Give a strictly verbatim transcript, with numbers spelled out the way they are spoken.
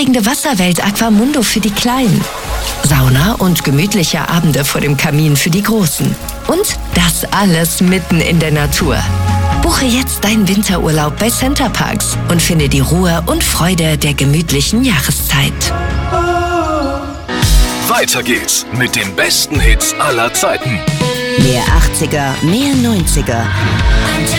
aufregende Wasserwelt Aquamundo für die Kleinen. Sauna und gemütliche Abende vor dem Kamin für die Großen. Und das alles mitten in der Natur. Buche jetzt deinen Winterurlaub bei Center Parcs und finde die Ruhe und Freude der gemütlichen Jahreszeit. Weiter geht's mit den besten Hits aller Zeiten. Mehr achtziger, mehr neunziger.